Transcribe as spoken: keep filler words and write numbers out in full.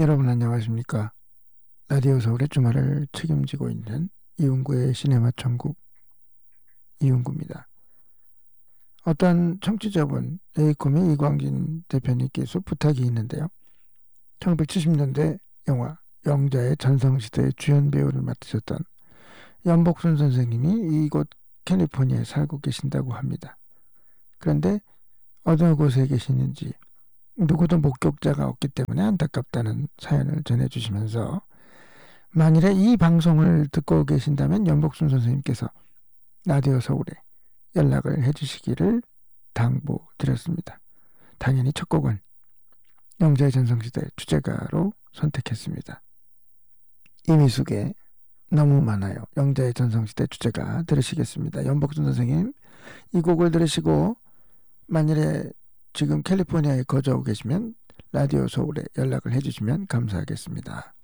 여러분 안녕하십니까? 라디오 서울의 주말을 책임지고 있는 이윤구의 시네마 천국 이윤구입니다. 어떤 청취자분 에이콤의 이광진 대표님께서 부탁이 있는데요. 천구백칠십 년대 영화 영자의 전성시대의 주연 배우를 맡으셨던 연복순 선생님이 이곳 캘리포니아에 살고 계신다고 합니다. 그런데 어느 곳에 계시는지 누구도 목격자가 없기 때문에 안타깝다는 사연을 전해주시면서 만일에 이 방송을 듣고 계신다면 연복순 선생님께서 라디오 서울에 연락을 해주시기를 당부드렸습니다. 당연히 첫 곡은 영자의 전성시대 주제가로 선택했습니다. 이미숙의 너무 많아요. 영자의 전성시대 주제가 들으시겠습니다. 연복순 선생님, 이 곡을 들으시고 만일에 지금 캘리포니아에 거주하고 계시면 라디오 서울에 연락을 해주시면 감사하겠습니다.